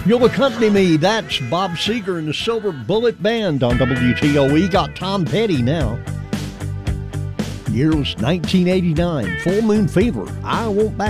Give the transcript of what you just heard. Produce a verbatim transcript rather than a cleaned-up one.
You'll accompany me. That's Bob Seger and the Silver Bullet Band on W T O E. Got Tom Petty now. Year was nineteen eighty-nine. Full Moon Fever. I won't back